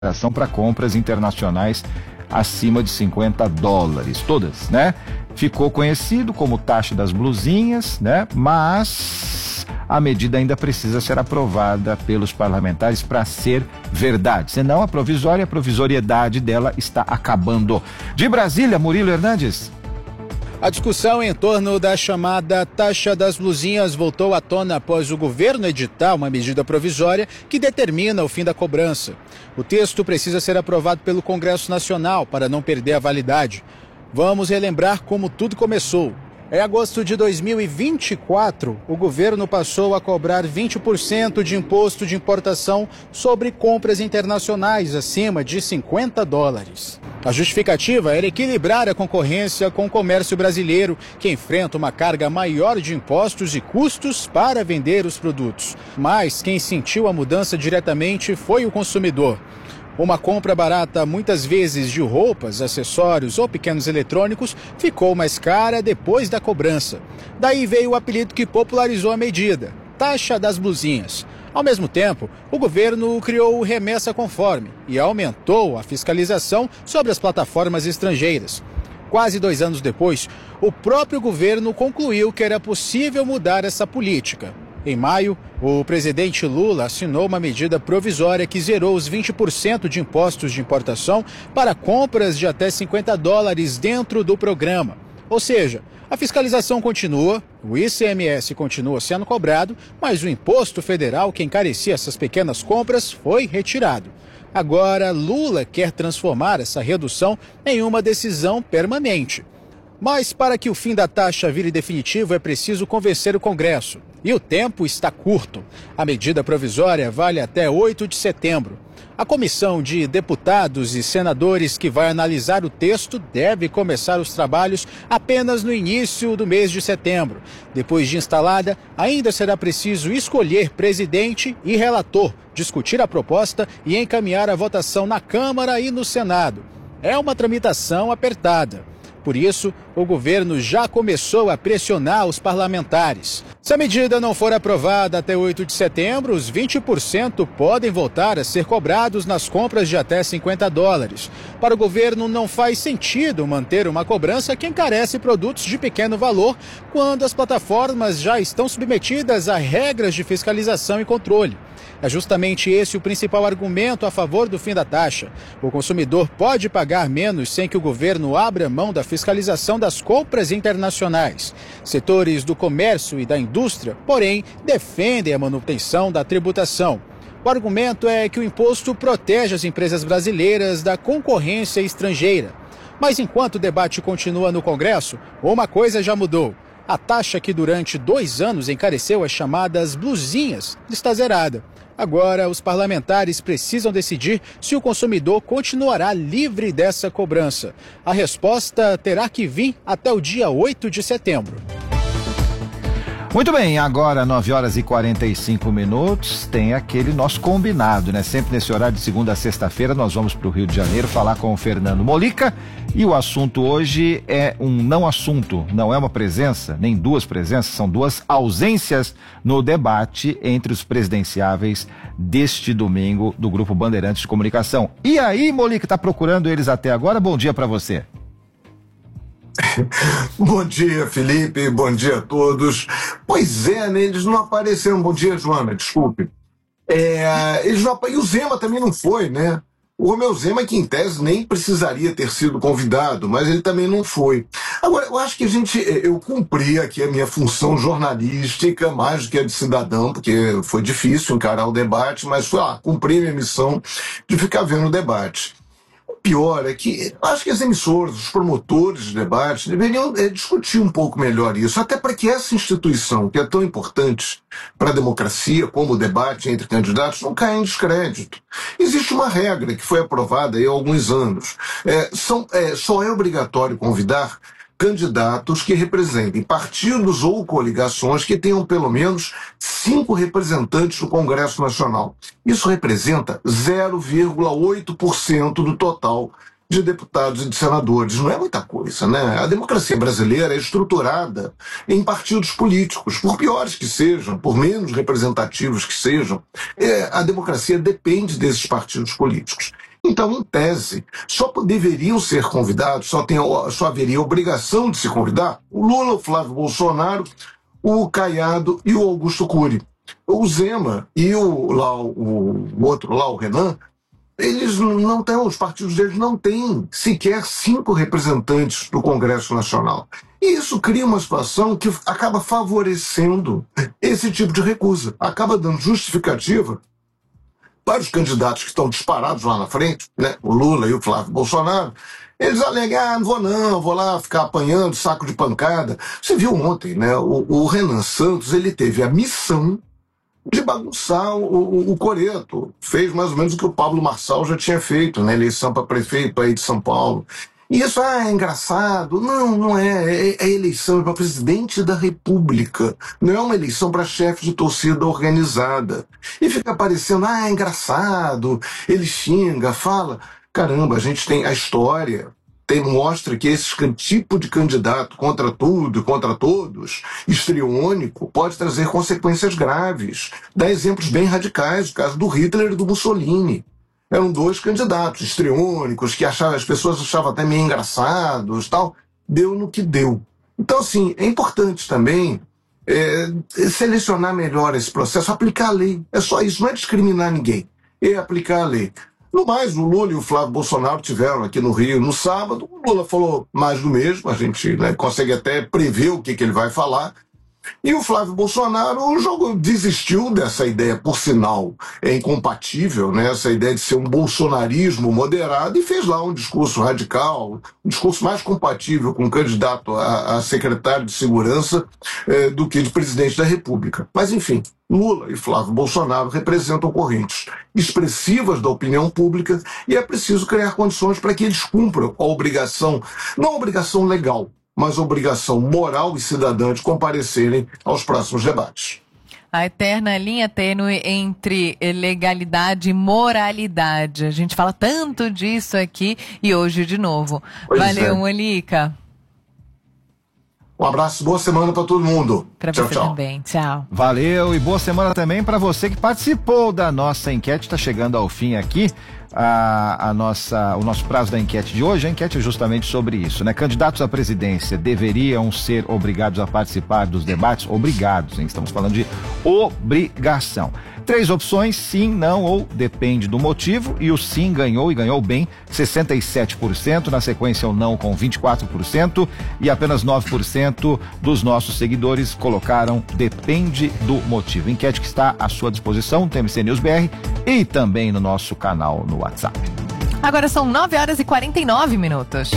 para compras internacionais acima de $50, todas, né? Ficou conhecido como taxa das blusinhas, né? Mas a medida ainda precisa ser aprovada pelos parlamentares para ser verdade. Senão a provisoriedade dela está acabando. De Brasília, Murilo Hernandes. A discussão em torno da chamada taxa das blusinhas voltou à tona após o governo editar uma medida provisória que determina o fim da cobrança. O texto precisa ser aprovado pelo Congresso Nacional para não perder a validade. Vamos relembrar como tudo começou. Em agosto de 2024, o governo passou a cobrar 20% de imposto de importação sobre compras internacionais acima de $50. A justificativa era equilibrar a concorrência com o comércio brasileiro, que enfrenta uma carga maior de impostos e custos para vender os produtos. Mas quem sentiu a mudança diretamente foi o consumidor. Uma compra barata, muitas vezes de roupas, acessórios ou pequenos eletrônicos, ficou mais cara depois da cobrança. Daí veio o apelido que popularizou a medida, taxa das blusinhas. Ao mesmo tempo, o governo criou o Remessa Conforme e aumentou a fiscalização sobre as plataformas estrangeiras. Quase 2 anos depois, o próprio governo concluiu que era possível mudar essa política. Em maio, o presidente Lula assinou uma medida provisória que zerou os 20% de impostos de importação para compras de até $50 dentro do programa. Ou seja, a fiscalização continua, o ICMS continua sendo cobrado, mas o imposto federal que encarecia essas pequenas compras foi retirado. Agora, Lula quer transformar essa redução em uma decisão permanente. Mas para que o fim da taxa vire definitivo é preciso convencer o Congresso. E o tempo está curto. A medida provisória vale até 8 de setembro. A comissão de deputados e senadores que vai analisar o texto deve começar os trabalhos apenas no início do mês de setembro. Depois de instalada, ainda será preciso escolher presidente e relator, discutir a proposta e encaminhar a votação na Câmara e no Senado. É uma tramitação apertada. Por isso, o governo já começou a pressionar os parlamentares. Se a medida não for aprovada até 8 de setembro, os 20% podem voltar a ser cobrados nas compras de até $50. Para o governo, não faz sentido manter uma cobrança que encarece produtos de pequeno valor quando as plataformas já estão submetidas a regras de fiscalização e controle. É justamente esse o principal argumento a favor do fim da taxa. O consumidor pode pagar menos sem que o governo abra mão da fiscalização das compras internacionais. Setores do comércio e da indústria, porém, defendem a manutenção da tributação. O argumento é que o imposto protege as empresas brasileiras da concorrência estrangeira. Mas enquanto o debate continua no Congresso, uma coisa já mudou. A taxa que durante 2 anos encareceu as chamadas blusinhas está zerada. Agora, os parlamentares precisam decidir se o consumidor continuará livre dessa cobrança. A resposta terá que vir até o dia 8 de setembro. Muito bem, agora 9h45, tem aquele nosso combinado, né? Sempre nesse horário de segunda a sexta-feira nós vamos para o Rio de Janeiro falar com o Fernando Molica e o assunto hoje é um não assunto, não é uma presença, nem 2 presenças, são 2 ausências no debate entre os presidenciáveis deste domingo do Grupo Bandeirantes de Comunicação. E aí, Molica, tá procurando eles até agora? Bom dia para você. Bom dia, Felipe, bom dia a todos. Pois é, né, eles não apareceram. Bom dia, Joana, desculpe. Eles não, e o Zema também não foi, né? O Romeu Zema, que em tese nem precisaria ter sido convidado, mas ele também não foi. Agora, eu acho que eu cumpri aqui a minha função jornalística mais do que a de cidadão, porque foi difícil encarar o debate, mas cumpri minha missão de ficar vendo o debate. O pior é que acho que as emissoras, os promotores de debate deveriam discutir um pouco melhor isso, até para que essa instituição, que é tão importante para a democracia, como o debate entre candidatos, não caia em descrédito. Existe uma regra que foi aprovada há alguns anos. Só é obrigatório convidar candidatos que representem partidos ou coligações que tenham pelo menos 5 representantes no Congresso Nacional. Isso representa 0,8% do total de deputados e de senadores. Não é muita coisa, né? A democracia brasileira é estruturada em partidos políticos, por piores que sejam, por menos representativos que sejam. A democracia depende desses partidos políticos. Então, em tese, só deveriam ser convidados, só haveria obrigação de se convidar o Lula, o Flávio Bolsonaro, o Caiado e o Augusto Cury. O Zema e o outro lá, o Renan, eles não têm, os partidos deles não têm sequer 5 representantes do Congresso Nacional. E isso cria uma situação que acaba favorecendo esse tipo de recusa, acaba dando justificativa para os candidatos que estão disparados lá na frente, né, o Lula e o Flávio Bolsonaro. Eles alegam, não, vou lá ficar apanhando saco de pancada. Você viu ontem, né, o Renan Santos, ele teve a missão de bagunçar o coreto. Fez mais ou menos o que o Pablo Marçal já tinha feito na eleição para prefeito aí de São Paulo. E isso é engraçado. Não é. É eleição para presidente da República. Não é uma eleição para chefe de torcida organizada. E fica parecendo, é engraçado. Ele xinga, fala. Caramba, a gente tem a história. Mostra que esse tipo de candidato contra tudo e contra todos, histriônico, pode trazer consequências graves. Dá exemplos bem radicais, o caso do Hitler e do Mussolini. Eram 2 candidatos histriônicos que as pessoas achavam até meio engraçados, tal. Deu no que deu. Então, assim, é importante também selecionar melhor esse processo, aplicar a lei. É só isso, não é discriminar ninguém, é aplicar a lei. No mais, o Lula e o Flávio Bolsonaro tiveram aqui no Rio no sábado. O Lula falou mais do mesmo, a gente consegue até prever o que ele vai falar. E o Flávio Bolsonaro desistiu dessa ideia, por sinal, incompatível, né? Essa ideia de ser um bolsonarismo moderado, e fez lá um discurso radical, um discurso mais compatível com um candidato a secretário de segurança do que de presidente da República. Mas, enfim, Lula e Flávio Bolsonaro representam correntes expressivas da opinião pública e é preciso criar condições para que eles cumpram a obrigação, não a obrigação legal, mas a obrigação moral e cidadã de comparecerem aos próximos debates. A eterna linha tênue entre legalidade e moralidade. A gente fala tanto disso aqui e hoje de novo. Valeu, Molica. Um abraço, boa semana para todo mundo. Para você também, tchau. Valeu e boa semana também para você que participou da nossa enquete. Está chegando ao fim aqui o nosso prazo da enquete de hoje. A enquete é justamente sobre isso, né? Candidatos à presidência deveriam ser obrigados a participar dos debates? Obrigados, hein? Estamos falando de obrigação. 3 opções, sim, não ou depende do motivo, e o sim ganhou e ganhou bem, 67%, na sequência o não com 24% e apenas 9% dos nossos seguidores colocaram depende do motivo. Enquete que está à sua disposição no TMC News BR e também no nosso canal no WhatsApp. Agora são 9h49.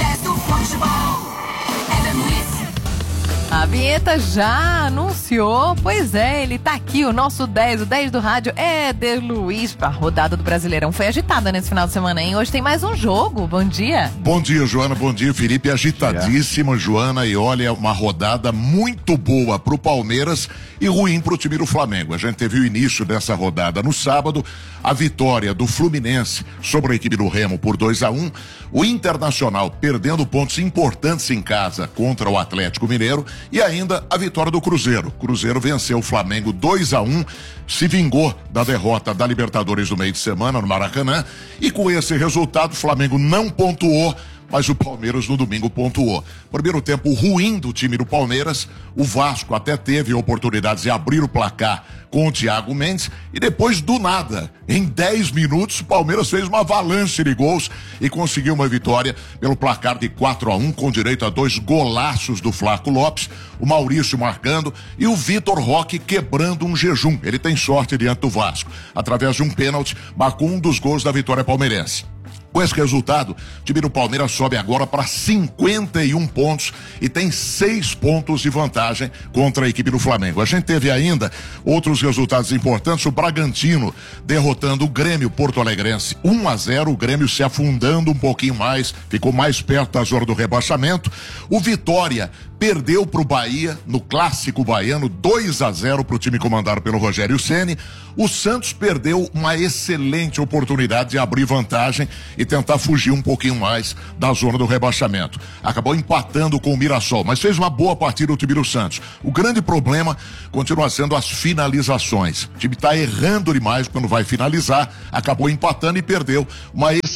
A vinheta já anunciou, pois é, ele tá aqui, o nosso 10, o 10 do rádio, Éder Luiz. A rodada do Brasileirão foi agitada nesse final de semana, hein? Hoje tem mais um jogo, bom dia. Bom dia, Joana, bom dia, Felipe, agitadíssima, Joana, e olha, uma rodada muito boa pro Palmeiras e ruim pro time do Flamengo. A gente teve o início dessa rodada no sábado, a vitória do Fluminense sobre a equipe do Remo por 2-1, o Internacional perdendo pontos importantes em casa contra o Atlético Mineiro, e ainda a vitória do Cruzeiro. O Cruzeiro venceu o Flamengo 2-1, se vingou da derrota da Libertadores do meio de semana no Maracanã, e com esse resultado o Flamengo não pontuou, mas o Palmeiras no domingo pontuou. Primeiro tempo ruim do time do Palmeiras, o Vasco até teve oportunidades de abrir o placar com o Thiago Mendes, e depois do nada, em 10 minutos, o Palmeiras fez uma avalanche de gols e conseguiu uma vitória pelo placar de 4-1, com direito a 2 golaços do Flaco Lopes, o Maurício marcando e o Vitor Roque quebrando um jejum. Ele tem sorte diante do Vasco. Através de um pênalti, marcou um dos gols da vitória palmeirense. Com esse resultado, o time do Palmeiras sobe agora para 51 pontos e tem 6 pontos de vantagem contra a equipe do Flamengo. A gente teve ainda outros resultados importantes, o Bragantino derrotando o Grêmio Porto-Alegrense 1-0, o Grêmio se afundando um pouquinho mais, ficou mais perto da zona do rebaixamento. O Vitória perdeu para o Bahia no clássico baiano 2-0 para o time comandado pelo Rogério Ceni. O Santos perdeu uma excelente oportunidade de abrir vantagem e tentar fugir um pouquinho mais da zona do rebaixamento. Acabou empatando com o Mirassol, mas fez uma boa partida o time do Santos. O grande problema continua sendo as finalizações. O time está errando demais quando vai finalizar, acabou empatando e perdeu uma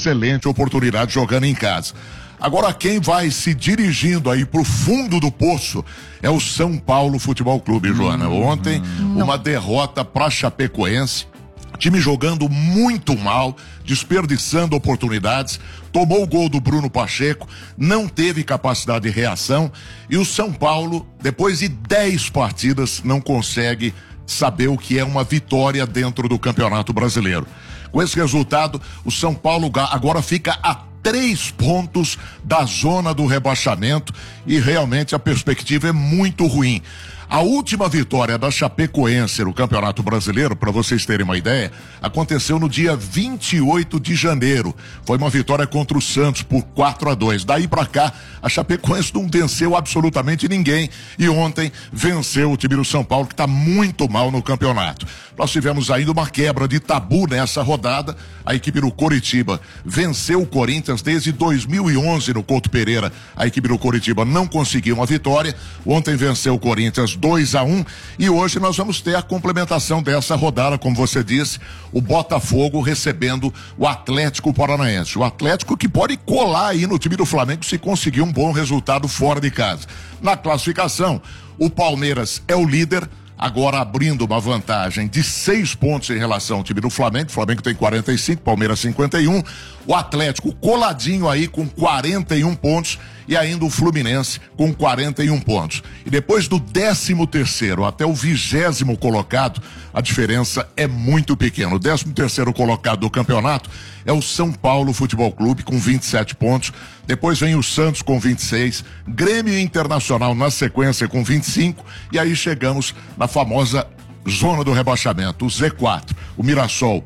excelente oportunidade jogando em casa. Agora quem vai se dirigindo aí pro fundo do poço é o São Paulo Futebol Clube, Joana. Ontem, uma derrota pra Chapecoense. Time jogando muito mal, desperdiçando oportunidades, tomou o gol do Bruno Pacheco, não teve capacidade de reação e o São Paulo, depois de 10 partidas, não consegue saber o que é uma vitória dentro do Campeonato Brasileiro. Com esse resultado, o São Paulo agora fica a 3 pontos da zona do rebaixamento e realmente a perspectiva é muito ruim. A última vitória da Chapecoense no Campeonato Brasileiro, para vocês terem uma ideia, aconteceu no dia 28 de janeiro. Foi uma vitória contra o Santos por 4-2. Daí para cá, a Chapecoense não venceu absolutamente ninguém e ontem venceu o time do São Paulo, que está muito mal no campeonato. Nós tivemos ainda uma quebra de tabu nessa rodada. A equipe do Coritiba venceu o Corinthians desde 2011 no Couto Pereira. A equipe do Coritiba não conseguiu uma vitória. Ontem venceu o Corinthians 2-1 e hoje nós vamos ter a complementação dessa rodada, como você disse, o Botafogo recebendo o Atlético Paranaense. O Atlético que pode colar aí no time do Flamengo se conseguir um bom resultado fora de casa. Na classificação, o Palmeiras é o líder, agora abrindo uma vantagem de 6 pontos em relação ao time do Flamengo. O Flamengo tem 45, Palmeiras 51. O Atlético coladinho aí com 41 pontos e ainda o Fluminense com 41 pontos. E depois do 13º até o 20º colocado, a diferença é muito pequena. O 13º colocado do campeonato é o São Paulo Futebol Clube com 27 pontos. Depois vem o Santos com 26, Grêmio Internacional na sequência com 25 e aí chegamos na famosa zona do rebaixamento, o Z4. O Mirassol,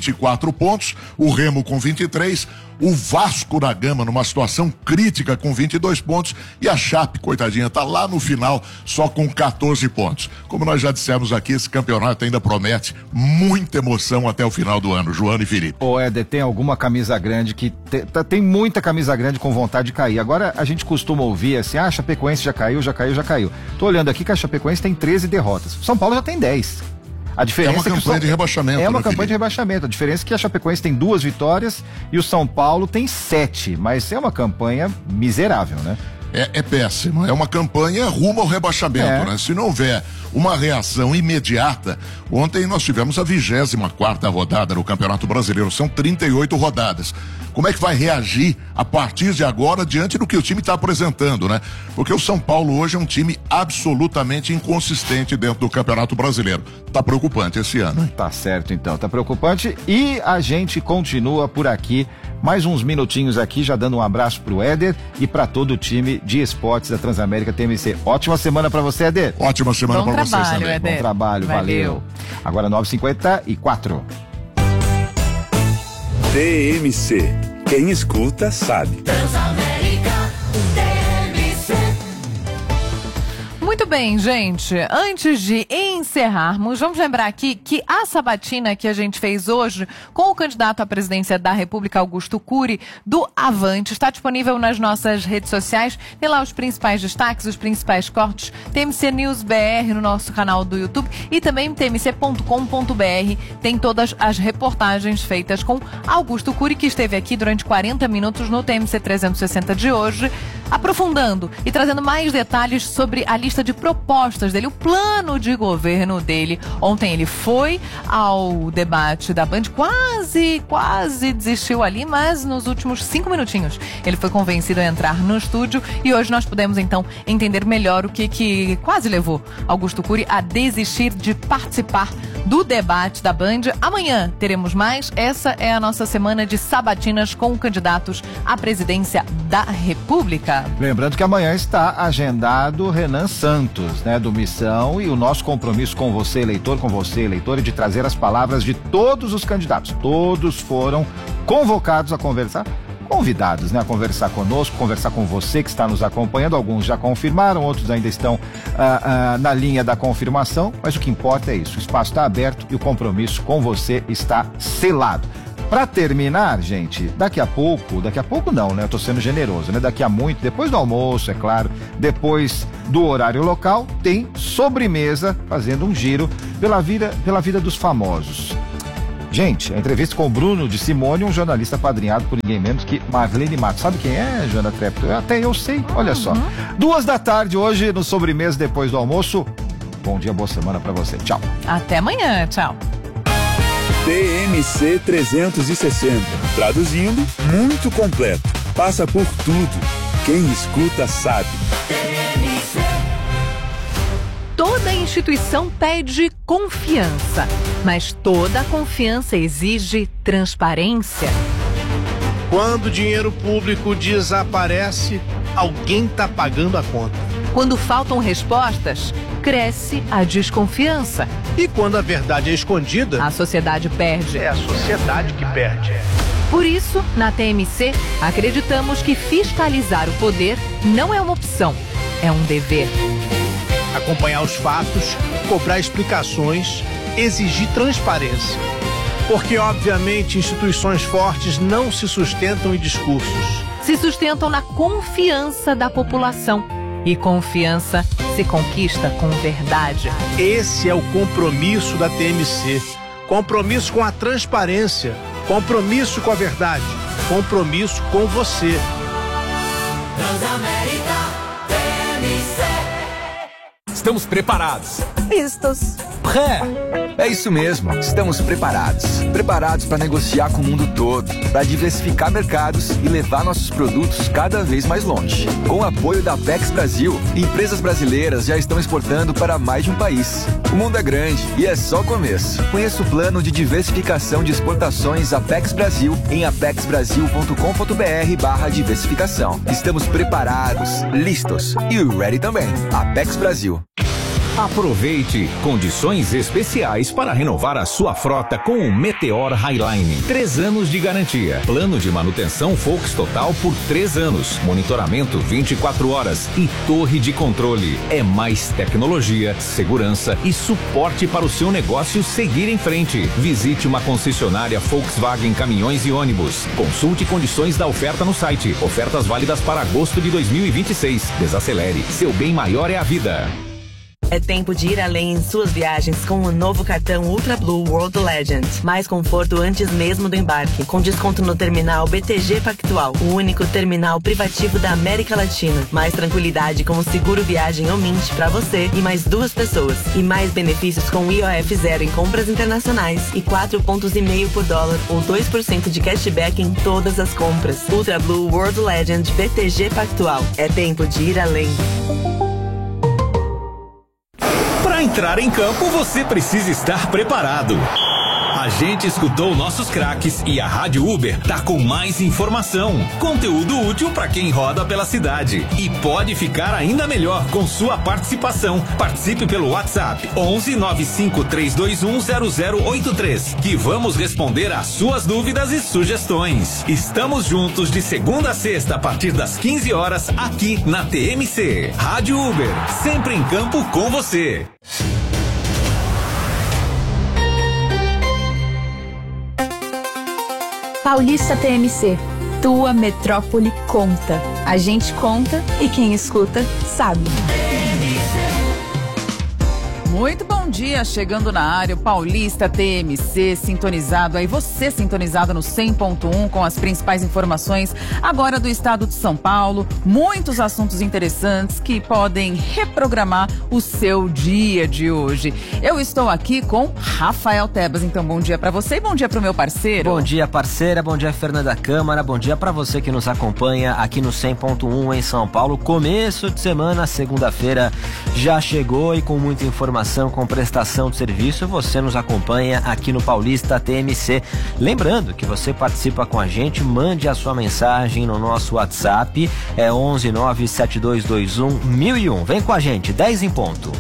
24 pontos, o Remo com 23, o Vasco da Gama numa situação crítica com 22 pontos e a Chape, coitadinha, tá lá no final só com 14 pontos. Como nós já dissemos aqui, esse campeonato ainda promete muita emoção até o final do ano, Joana e Felipe. Ô Éder, tem alguma camisa grande que tem muita camisa grande com vontade de cair. Agora a gente costuma ouvir assim, a Chapecoense já caiu. Tô olhando aqui que a Chapecoense tem 13 derrotas. São Paulo já tem 10. A diferença é uma campanha de rebaixamento. É uma campanha de rebaixamento. A diferença é que a Chapecoense tem 2 vitórias e o São Paulo tem 7. Mas é uma campanha miserável, né? É péssimo. É uma campanha rumo ao rebaixamento, né? Se não houver uma reação imediata, ontem nós tivemos a 24ª rodada no Campeonato Brasileiro. São 38 rodadas. Como é que vai reagir a partir de agora diante do que o time está apresentando, né? Porque o São Paulo hoje é um time absolutamente inconsistente dentro do Campeonato Brasileiro. Tá preocupante esse ano, hein? Tá certo, então. Tá preocupante e a gente continua por aqui. Mais uns minutinhos aqui, já dando um abraço pro Éder e para todo o time de esportes da Transamérica TMC. Ótima semana para você, Éder. Ótima semana para vocês também. Éder. Bom trabalho, valeu. Agora 9h54. TMC. Quem escuta sabe. Transamérica TMC. Muito bem, gente. Antes de encerrarmos, vamos lembrar aqui que a sabatina que a gente fez hoje com o candidato à presidência da República, Augusto Cury, do Avante, está disponível nas nossas redes sociais. Tem lá os principais destaques, os principais cortes, TMC News BR no nosso canal do YouTube e também tmc.com.br. Tem todas as reportagens feitas com Augusto Cury, que esteve aqui durante 40 minutos no TMC 360 de hoje, aprofundando e trazendo mais detalhes sobre a lista de propostas dele, o plano de governo dele. Ontem ele foi ao debate da Band, quase desistiu ali, mas nos últimos 5 minutinhos ele foi convencido a entrar no estúdio e hoje nós pudemos então entender melhor o que quase levou Augusto Cury a desistir de participar do debate da Band. Amanhã teremos mais. Essa é a nossa semana de sabatinas com candidatos à presidência da República. Lembrando que amanhã está agendado Renan Santos, né, do Missão, e o nosso compromisso com você, eleitor, é de trazer as palavras de todos os candidatos. Todos foram convocados a conversar, convidados, né, a conversar conosco, conversar com você que está nos acompanhando. Alguns já confirmaram, outros ainda estão na linha da confirmação, mas o que importa é isso, o espaço está aberto e o compromisso com você está selado. Para terminar, gente, daqui a pouco não, né? Eu tô sendo generoso, né? Daqui a muito, depois do almoço, é claro, depois do horário local, tem sobremesa, fazendo um giro pela vida dos famosos. Gente, a entrevista com o Bruno de Simone, um jornalista apadrinhado por ninguém menos que Marlene Matos. Sabe quem é, Joana Trepto? Até eu sei, olha só. 14h hoje, no Sobremesa, depois do almoço. Bom dia, boa semana pra você. Tchau. Até amanhã, tchau. TMC 360. Traduzindo, muito completo. Passa por tudo. Quem escuta sabe. Toda instituição pede confiança, mas toda confiança exige transparência. Quando o dinheiro público desaparece, alguém está pagando a conta. Quando faltam respostas, cresce a desconfiança. E quando a verdade é escondida, A sociedade perde. é a sociedade que perde. Por isso, na TMC, acreditamos que fiscalizar o poder não é uma opção, é um dever. Acompanhar os fatos, cobrar explicações, exigir transparência. Porque, obviamente, instituições fortes não se sustentam em discursos. Se sustentam na confiança da população. E confiança se conquista com verdade. Esse é o compromisso da TMC. Compromisso com a transparência. Compromisso com a verdade. Compromisso com você. Transamérica TMC. Estamos preparados. Listos. É isso mesmo, estamos preparados. Preparados para negociar com o mundo todo, para diversificar mercados e levar nossos produtos cada vez mais longe. Com o apoio da Apex Brasil, empresas brasileiras já estão exportando para mais de um país. O mundo é grande e é só o começo. Conheça o plano de diversificação de exportações Apex Brasil em apexbrasil.com.br/diversificação. Estamos preparados, listos e ready também. Apex Brasil. Aproveite condições especiais para renovar a sua frota com o Meteor Highline. 3 anos de garantia. Plano de manutenção Volks Total por 3 anos. Monitoramento 24 horas e torre de controle. É mais tecnologia, segurança e suporte para o seu negócio seguir em frente. Visite uma concessionária Volkswagen Caminhões e Ônibus. Consulte condições da oferta no site. Ofertas válidas para agosto de 2026. Desacelere. Seu bem maior é a vida. É tempo de ir além em suas viagens com o novo cartão Ultra Blue World Legend. Mais conforto antes mesmo do embarque, com desconto no terminal BTG Pactual, o único terminal privativo da América Latina. Mais tranquilidade com o seguro viagem Omint para você e mais 2 pessoas. E mais benefícios com IOF zero em compras internacionais e 4,5 pontos por dólar ou 2% de cashback em todas as compras. Ultra Blue World Legend BTG Pactual. É tempo de ir além. Para entrar em campo, você precisa estar preparado. A gente escutou nossos craques e a Rádio Uber tá com mais informação, conteúdo útil para quem roda pela cidade. E pode ficar ainda melhor com sua participação. Participe pelo WhatsApp 11 95 321 0083, que vamos responder às suas dúvidas e sugestões. Estamos juntos de segunda a sexta a partir das 15 horas aqui na TMC. Rádio Uber, sempre em campo com você. Paulista TMC, tua metrópole conta. A gente conta e quem escuta sabe. Muito bom dia, chegando na área, o Paulista TMC sintonizado, aí você sintonizado no 100.1 com as principais informações agora do estado de São Paulo, muitos assuntos interessantes que podem reprogramar o seu dia de hoje. Eu estou aqui com Rafael Tebas, então bom dia pra você e bom dia pro meu parceiro. Bom dia, parceira, bom dia, Fernanda Câmara, bom dia pra você que nos acompanha aqui no 100.1 em São Paulo. Começo de semana, segunda-feira já chegou e com muita informação, com prestação de serviço, você nos acompanha aqui no Paulista TMC. Lembrando que você participa com a gente, mande a sua mensagem no nosso WhatsApp, é 11 97221 1001. Vem com a gente, 10 em ponto.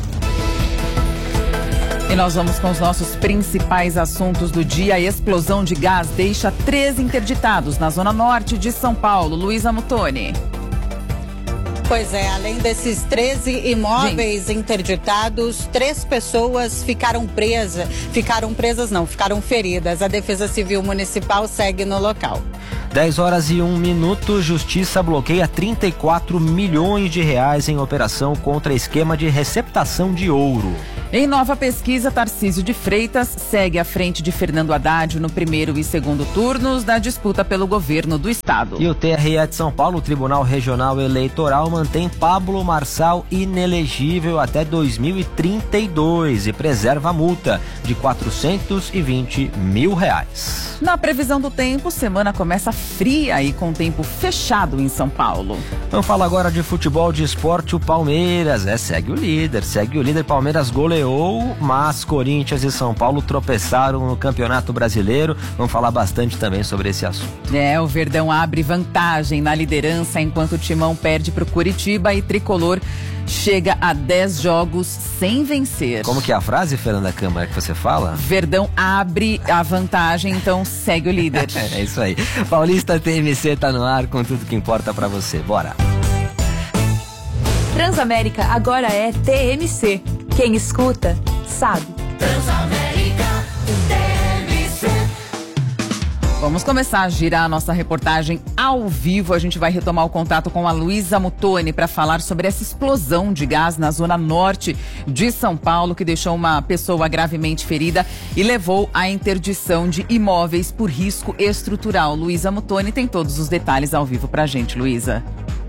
E nós vamos com os nossos principais assuntos do dia. A explosão de gás deixa 3 interditados na zona norte de São Paulo. Luísa Mutoni. Pois é, além desses 13 imóveis interditados, 3 pessoas ficaram feridas. A Defesa Civil Municipal segue no local. 10 horas e 1 minuto, Justiça bloqueia 34 milhões de reais em operação contra esquema de receptação de ouro. Em nova pesquisa, Tarcísio de Freitas segue à frente de Fernando Haddad no primeiro e segundo turnos da disputa pelo governo do estado. E o TRE de São Paulo, o Tribunal Regional Eleitoral, mantém Pablo Marçal inelegível até 2032 e preserva a multa de R$420 mil. Na previsão do tempo, semana começa fria e com tempo fechado em São Paulo. Vamos falar agora de futebol, de esporte. O Palmeiras segue o líder. Palmeiras goleou, mas Corinthians e São Paulo tropeçaram no Campeonato Brasileiro. Vamos falar bastante também sobre esse assunto. O Verdão abre vantagem na liderança enquanto o Timão perde para o Curitiba e Tricolor chega a 10 jogos sem vencer. Como que é a frase, Fernanda Câmara, que você fala? Verdão abre a vantagem, então segue o líder. É isso aí. Paulista TMC tá no ar com tudo que importa pra você. Bora. Transamérica agora é TMC. Quem escuta, sabe. Transamérica TMC. Vamos começar a girar a nossa reportagem ao vivo. A gente vai retomar o contato com a Luísa Muttoni para falar sobre essa explosão de gás na zona norte de São Paulo, que deixou uma pessoa gravemente ferida e levou à interdição de imóveis por risco estrutural. Luísa Muttoni tem todos os detalhes ao vivo para a gente, Luísa.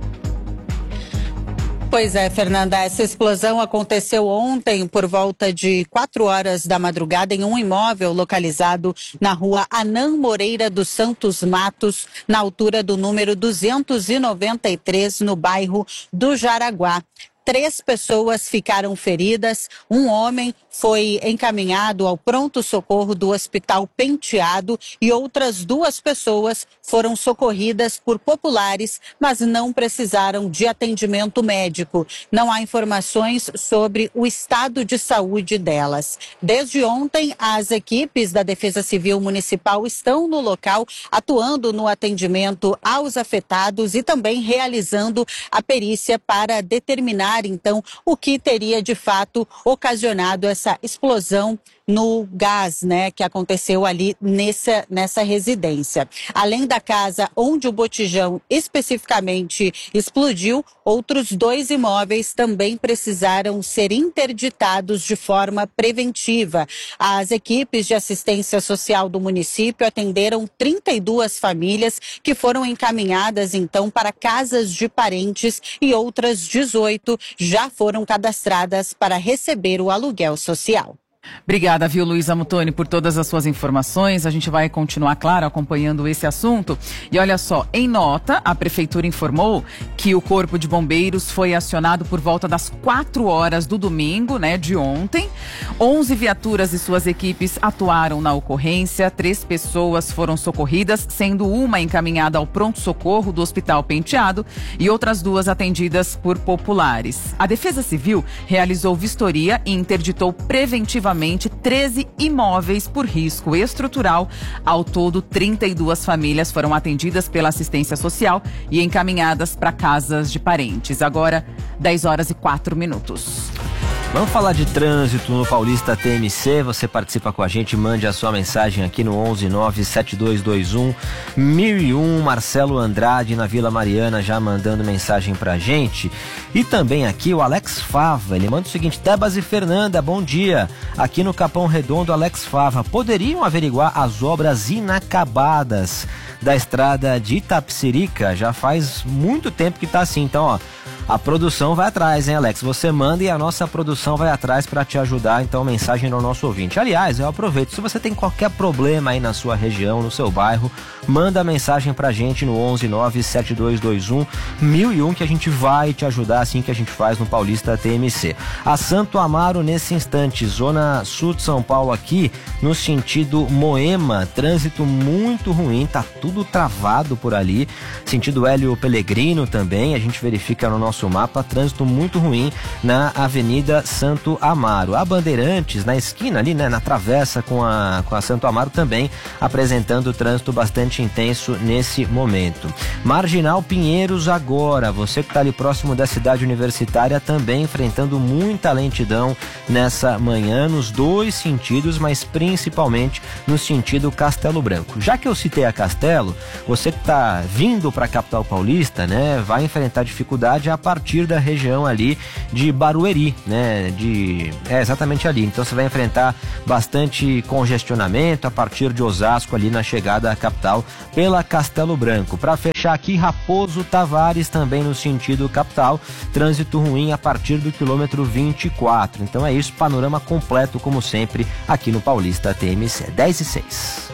Pois é, Fernanda, essa explosão aconteceu ontem por volta de 4 horas da madrugada em um imóvel localizado na rua Anã Moreira dos Santos Matos, na altura do número 293, no bairro do Jaraguá. 3 pessoas ficaram feridas, um homem foi encaminhado ao pronto-socorro do Hospital Penteado e outras 2 pessoas foram socorridas por populares, mas não precisaram de atendimento médico. Não há informações sobre o estado de saúde delas. Desde ontem, as equipes da Defesa Civil Municipal estão no local, atuando no atendimento aos afetados e também realizando a perícia para determinar então o que teria de fato ocasionado essa explosão no gás, que aconteceu ali nessa residência. Além da casa onde o botijão especificamente explodiu, outros 2 imóveis também precisaram ser interditados de forma preventiva. As equipes de assistência social do município atenderam 32 famílias que foram encaminhadas então para casas de parentes e outras 18 já foram cadastradas para receber o aluguel social. Obrigada, viu, Luísa Muttoni, por todas as suas informações. A gente vai continuar, claro, acompanhando esse assunto. E olha só, em nota, a Prefeitura informou que o Corpo de Bombeiros foi acionado por volta das 4 horas do domingo, de ontem. 11 viaturas e suas equipes atuaram na ocorrência. 3 pessoas foram socorridas, sendo uma encaminhada ao pronto-socorro do Hospital Penteado e outras 2 atendidas por populares. A Defesa Civil realizou vistoria e interditou preventivamente 13 imóveis por risco estrutural. Ao todo, 32 famílias foram atendidas pela assistência social e encaminhadas para casas de parentes. Agora, 10 horas e 4 minutos. Vamos falar de trânsito no Paulista TMC. Você participa com a gente, mande a sua mensagem aqui no 1197221-1001. Marcelo Andrade na Vila Mariana já mandando mensagem pra gente. E também aqui o Alex Fava, ele manda o seguinte: Tebas e Fernanda, bom dia. Aqui no Capão Redondo, Alex Fava, poderiam averiguar as obras inacabadas da estrada de Itapecerica? Já faz muito tempo que tá assim, então a produção vai atrás, hein, Alex? Você manda e a nossa produção vai atrás para te ajudar. Então, mensagem no nosso ouvinte. Aliás, eu aproveito, se você tem qualquer problema aí na sua região, no seu bairro, manda mensagem pra gente no 1197221-1001 que a gente vai te ajudar, assim que a gente faz no Paulista TMC. A Santo Amaro, nesse instante, zona sul de São Paulo aqui, no sentido Moema, trânsito muito ruim, tá tudo travado por ali. Sentido Hélio Pellegrino também, a gente verifica no nosso mapa, trânsito muito ruim na Avenida Santo Amaro. A Bandeirantes, na esquina ali, na travessa com a Santo Amaro, também apresentando trânsito bastante intenso nesse momento. Marginal Pinheiros agora, você que está ali próximo da cidade universitária, também enfrentando muita lentidão nessa manhã, nos 2 sentidos, mas principalmente no sentido Castelo Branco. Já que eu citei a Castelo, você que está vindo para a capital paulista, vai enfrentar dificuldade a partir da região ali de Barueri, né? Exatamente ali. Então você vai enfrentar bastante congestionamento a partir de Osasco ali na chegada à capital pela Castelo Branco. Para fechar aqui, Raposo Tavares também no sentido capital, trânsito ruim a partir do quilômetro 24. Então é isso, panorama completo como sempre aqui no Paulista TMC. 10:06.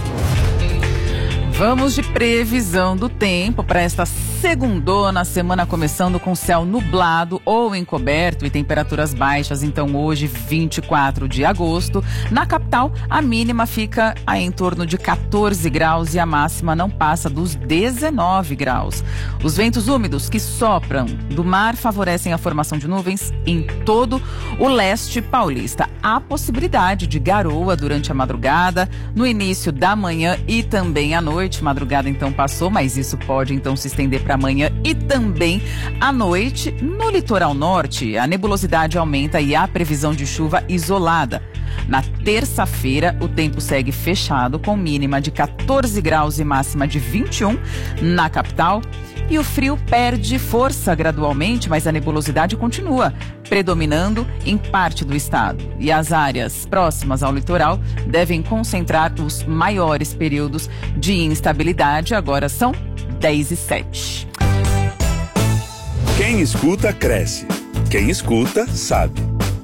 Vamos de previsão do tempo para esta segundona, semana começando com céu nublado ou encoberto e temperaturas baixas. Então hoje, 24 de agosto, na capital a mínima fica em torno de 14 graus e a máxima não passa dos 19 graus. Os ventos úmidos que sopram do mar favorecem a formação de nuvens em todo o leste paulista. Há possibilidade de garoa durante a madrugada, no início da manhã e também à noite. Madrugada então passou, mas isso pode então se estender para amanhã e também à noite. No litoral norte, a nebulosidade aumenta e há previsão de chuva isolada. Na terça-feira, o tempo segue fechado com mínima de 14 graus e máxima de 21 na capital. E o frio perde força gradualmente, mas a nebulosidade continua predominando em parte do estado. E as áreas próximas ao litoral devem concentrar os maiores períodos de instabilidade. Agora são 10:07. Quem escuta, cresce. Quem escuta, sabe.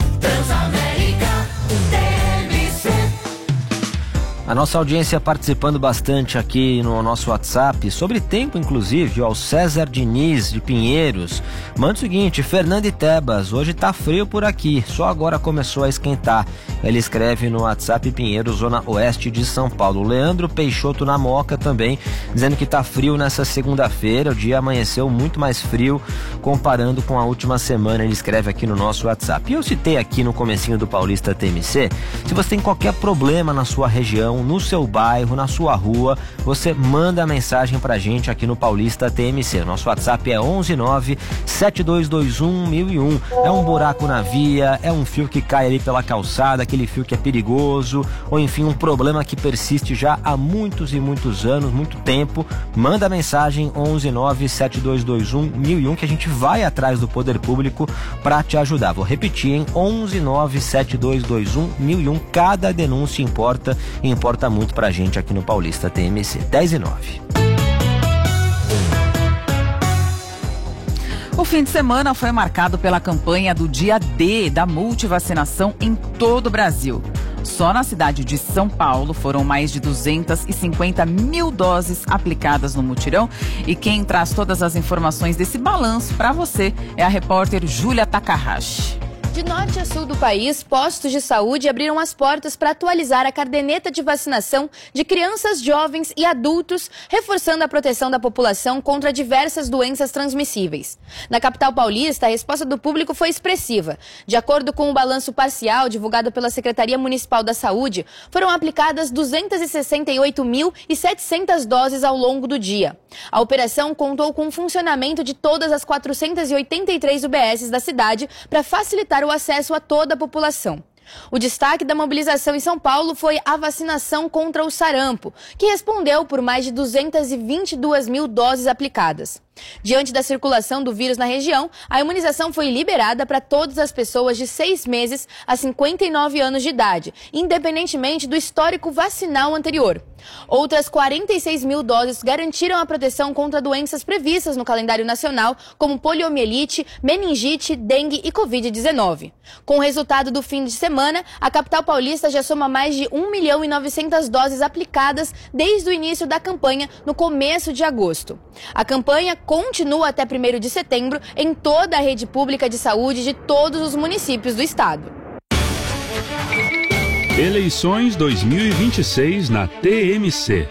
A nossa audiência participando bastante aqui no nosso WhatsApp, sobre tempo inclusive, ó, o César Diniz de Pinheiros manda o seguinte: Fernando e Tebas, hoje tá frio por aqui, só agora começou a esquentar. Ele escreve no WhatsApp Pinheiros, zona oeste de São Paulo. O Leandro Peixoto na Moca também, dizendo que tá frio nessa segunda-feira, o dia amanheceu muito mais frio comparando com a última semana, ele escreve aqui no nosso WhatsApp. E eu citei aqui no comecinho do Paulista TMC, se você tem qualquer problema na sua região, no seu bairro, na sua rua, você manda a mensagem pra gente aqui no Paulista TMC. O nosso WhatsApp é 119-7221-1001. É um buraco na via, é um fio que cai ali pela calçada, aquele fio que é perigoso, ou enfim, um problema que persiste já há muitos e muitos anos, muito tempo. Manda a mensagem 119-7221-1001 que a gente vai atrás do poder público pra te ajudar. Vou repetir, hein? 119-7221-1001. Cada denúncia importa muito pra gente aqui no Paulista TMC. 10:09. O fim de semana foi marcado pela campanha do Dia D da multivacinação em todo o Brasil. Só na cidade de São Paulo foram mais de 250 mil doses aplicadas no mutirão. E quem traz todas as informações desse balanço para você é a repórter Júlia Takahashi. De norte a sul do país, postos de saúde abriram as portas para atualizar a caderneta de vacinação de crianças, jovens e adultos, reforçando a proteção da população contra diversas doenças transmissíveis. Na capital paulista, a resposta do público foi expressiva. De acordo com o balanço parcial divulgado pela Secretaria Municipal da Saúde, foram aplicadas 268.700 doses ao longo do dia. A operação contou com o funcionamento de todas as 483 UBSs da cidade para facilitar o acesso a toda a população. O destaque da mobilização em São Paulo foi a vacinação contra o sarampo, que respondeu por mais de 222 mil doses aplicadas. Diante da circulação do vírus na região, a imunização foi liberada para todas as pessoas de 6 meses a 59 anos de idade, independentemente do histórico vacinal anterior. Outras 46 mil doses garantiram a proteção contra doenças previstas no calendário nacional, como poliomielite, meningite, dengue e Covid-19. Com o resultado do fim de semana, a capital paulista já soma mais de 1.900.000 doses aplicadas desde o início da campanha no começo de agosto. A campanha continua até 1º de setembro em toda a rede pública de saúde de todos os municípios do estado. Eleições 2026 na TMC.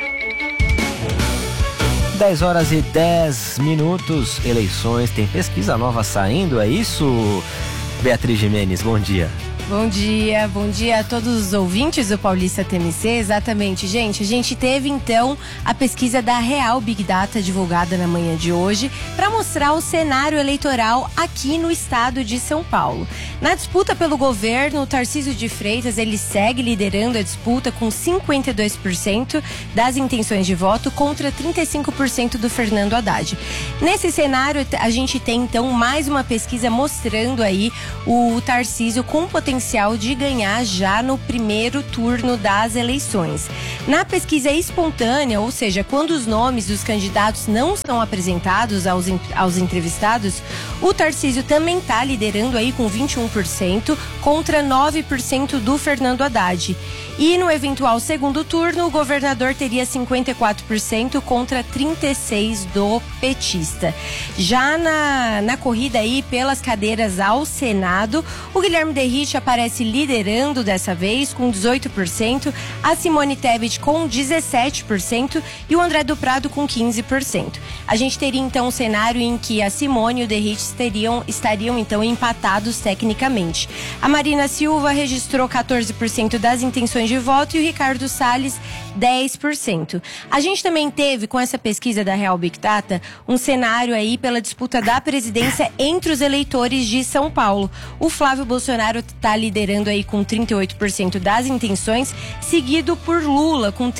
10h10. Eleições, tem pesquisa nova saindo, é isso? Beatriz Gimenez, bom dia. Bom dia a todos os ouvintes do Paulista TMC. Exatamente, gente. A gente teve então a pesquisa da Real Big Data divulgada na manhã de hoje para mostrar o cenário eleitoral aqui no estado de São Paulo. Na disputa pelo governo, o Tarcísio de Freitas ele segue liderando a disputa com 52% das intenções de voto contra 35% do Fernando Haddad. Nesse cenário, a gente tem então mais uma pesquisa mostrando aí o Tarcísio com potencial de ganhar já no primeiro turno das eleições. Na pesquisa espontânea, ou seja, quando os nomes dos candidatos não são apresentados aos entrevistados, o Tarcísio também está liderando aí com 21% contra 9% do Fernando Haddad. E no eventual segundo turno, o governador teria 54% contra 36% do petista. Já na corrida aí pelas cadeiras ao Senado, o Guilherme Derrite aparece liderando dessa vez com 18%, a Simone Tebet com 17% e o André do Prado com 15%. A gente teria então um cenário em que a Simone e o Derrite estariam então empatados tecnicamente. A Marina Silva registrou 14% das intenções de voto e o Ricardo Salles 10%. A gente também teve, com essa pesquisa da Real Big Data, um cenário aí pela disputa da presidência entre os eleitores de São Paulo. O Flávio Bolsonaro está liderando aí com 38% das intenções, seguido por Lula com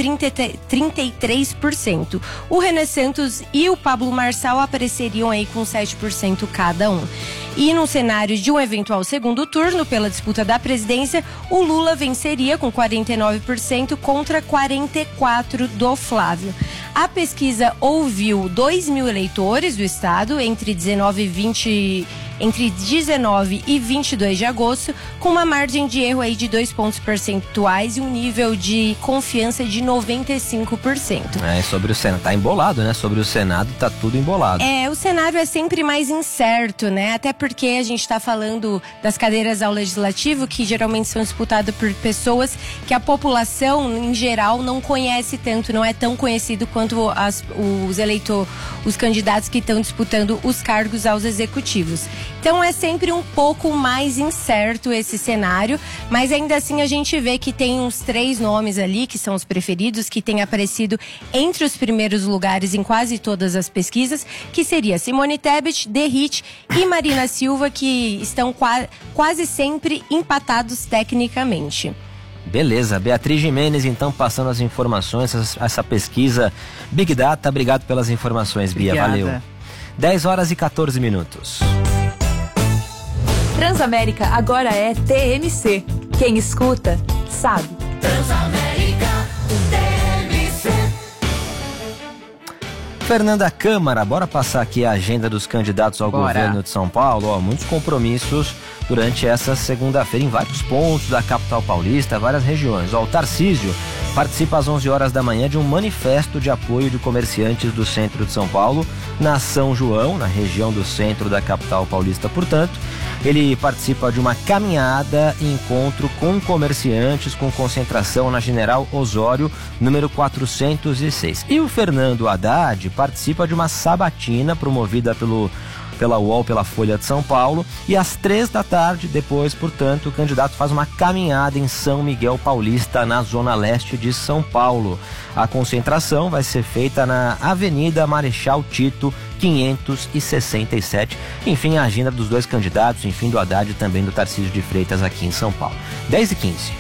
33%. O Renan Santos e o Pablo Marçal apareceriam aí com 7% cada um. E no cenário de um eventual segundo turno pela disputa da presidência, o Lula venceria com 49% contra 44% do Flávio. A pesquisa ouviu 2.000 eleitores do estado entre 19 e 22 de agosto, com uma margem de erro aí de 2 pontos percentuais e um nível de confiança de 95%. Sobre o Senado, tá embolado, né? Sobre o Senado tá tudo embolado. O cenário é sempre mais incerto, né? Até porque a gente tá falando das cadeiras ao Legislativo, que geralmente são disputadas por pessoas que a população, em geral, não conhece tanto, não é tão conhecido quanto os candidatos que estão disputando os cargos aos executivos. Então é sempre um pouco mais incerto esse cenário, mas ainda assim a gente vê que tem uns 3 nomes ali, que são os preferidos, que têm aparecido entre os primeiros lugares em quase todas as pesquisas, que seria Simone Tebet, Derrite e Marina Silva, que estão quase sempre empatados tecnicamente. Beleza, Beatriz Jimenez então passando as informações, essa pesquisa Big Data. Obrigado pelas informações, Bia. Obrigada. Valeu. 10h14. Transamérica agora é TMC. Quem escuta, sabe. Transamérica TMC. Fernanda Câmara, bora passar aqui a agenda dos candidatos ao governo de São Paulo. Muitos compromissos durante essa segunda-feira em vários pontos da capital paulista, várias regiões. O Tarcísio participa às 11 horas da manhã de um manifesto de apoio de comerciantes do centro de São Paulo, na São João, na região do centro da capital paulista. Portanto, ele participa de uma caminhada e encontro com comerciantes, com concentração na General Osório, número 406. E o Fernando Haddad participa de uma sabatina promovida pela UOL, pela Folha de São Paulo, e às 3 da tarde, depois, portanto, o candidato faz uma caminhada em São Miguel Paulista, na zona leste de São Paulo. A concentração vai ser feita na Avenida Marechal Tito, 567. Enfim, a agenda dos dois candidatos, enfim, do Haddad e também do Tarcísio de Freitas aqui em São Paulo. 10h15.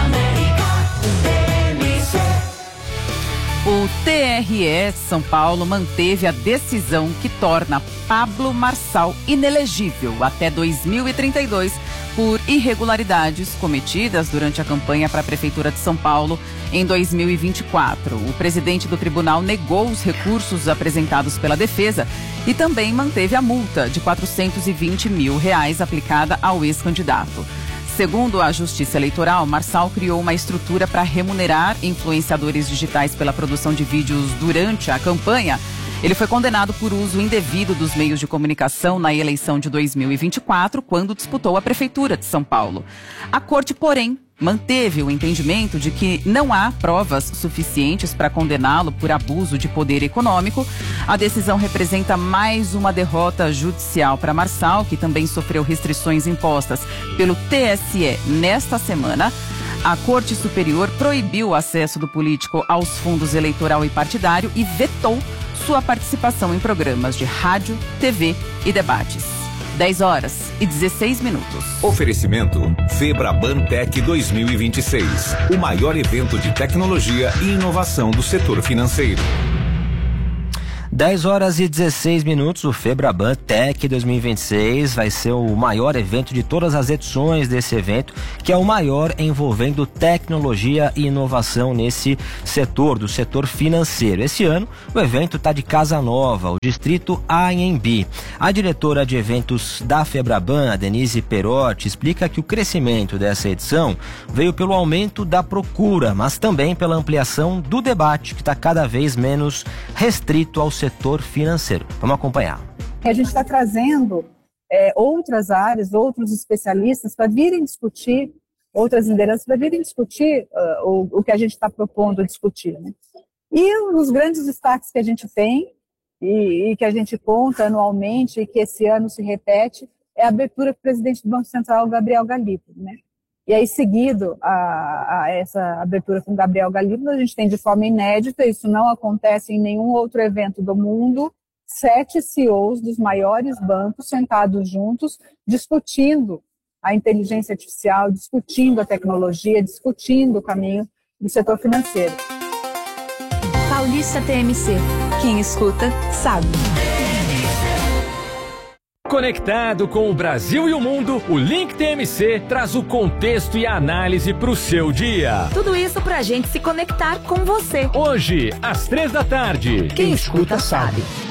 O TRE São Paulo manteve a decisão que torna Pablo Marçal inelegível até 2032 por irregularidades cometidas durante a campanha para a Prefeitura de São Paulo em 2024. O presidente do tribunal negou os recursos apresentados pela defesa e também manteve a multa de R$420 mil aplicada ao ex-candidato. Segundo a Justiça Eleitoral, Marçal criou uma estrutura para remunerar influenciadores digitais pela produção de vídeos durante a campanha. Ele foi condenado por uso indevido dos meios de comunicação na eleição de 2024, quando disputou a Prefeitura de São Paulo. A Corte, porém, manteve o entendimento de que não há provas suficientes para condená-lo por abuso de poder econômico. A decisão representa mais uma derrota judicial para Marçal, que também sofreu restrições impostas pelo TSE nesta semana. A Corte Superior proibiu o acesso do político aos fundos eleitoral e partidário e vetou sua participação em programas de rádio, TV e debates. 10h16. Oferecimento Febraban Tech 2026, o maior evento de tecnologia e inovação do setor financeiro. 10h16, o Febraban Tech 2026 vai ser o maior evento de todas as edições desse evento, que é o maior envolvendo tecnologia e inovação nesse setor, do setor financeiro. Esse ano, o evento está de casa nova, o distrito Anhembi. A diretora de eventos da Febraban, a Denise Perotti, explica que o crescimento dessa edição veio pelo aumento da procura, mas também pela ampliação do debate, que está cada vez menos restrito ao setor financeiro. Vamos acompanhar. A gente está trazendo outras áreas, outros especialistas para virem discutir, outras lideranças para virem discutir o que a gente está propondo discutir, né? E os grandes destaques que a gente tem e que a gente conta anualmente e que esse ano se repete é a abertura do presidente do Banco Central, Gabriel Galípolo, né? E aí, seguido a essa abertura com Gabriel Galípolo, a gente tem de forma inédita, isso não acontece em nenhum outro evento do mundo, 7 CEOs dos maiores bancos sentados juntos, discutindo a inteligência artificial, discutindo a tecnologia, discutindo o caminho do setor financeiro. Paulista TMC. Quem escuta, sabe. Conectado com o Brasil e o mundo, o Link TMC traz o contexto e a análise para o seu dia. Tudo isso pra gente se conectar com você. Hoje, às 3 da tarde. Quem escuta sabe.